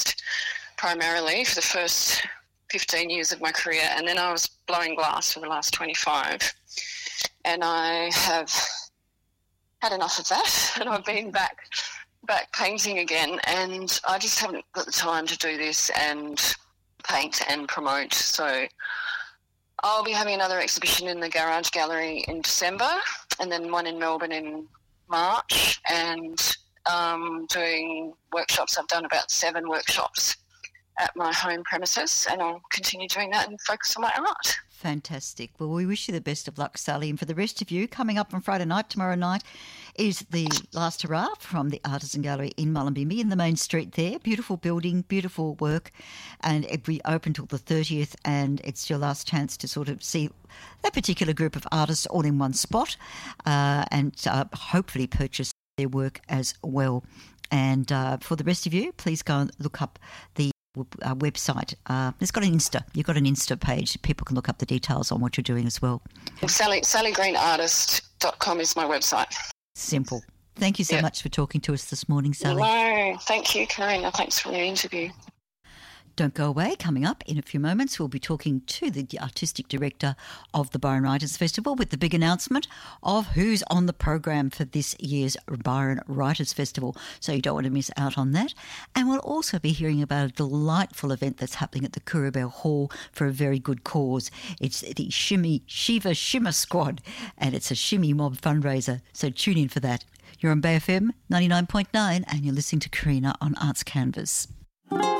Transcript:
artist primarily for the first 15 years of my career, and then I was blowing glass for the last 25. And I have had enough of that, and I've been back painting again, and I just haven't got the time to do this and paint and promote. So I'll be having another exhibition in the Garage Gallery in December, and then one in Melbourne in March, and doing workshops. I've done about 7 workshops at my home premises, and I'll continue doing that and focus on my art. Fantastic. Well, we wish you the best of luck, Sally. And for the rest of you, coming up on Friday night, tomorrow night, is the Last Hurrah from the Artisan Gallery in Mullumbimby in the main street there. Beautiful building, beautiful work, and it'll be open till the 30th, and it's your last chance to sort of see that particular group of artists all in one spot and hopefully purchase their work as well. And for the rest of you, please go and look up the website. It's got an Insta. You've got an Insta page. People can look up the details on what you're doing as well. SallyGreenArtist.com is my website. Simple. Thank you so much for talking to us this morning, Sally. No, thank you, Karina. Thanks for the interview. Don't go away. Coming up in a few moments, we'll be talking to the artistic director of the Byron Writers Festival with the big announcement of who's on the program for this year's Byron Writers Festival. So you don't want to miss out on that. And we'll also be hearing about a delightful event that's happening at the Coorabell Hall for a very good cause. It's the Shiva Shimmer Squad, and it's a Shimmy Mob fundraiser. So tune in for that. You're on Bay FM 99.9 and you're listening to Karina on Arts Canvas.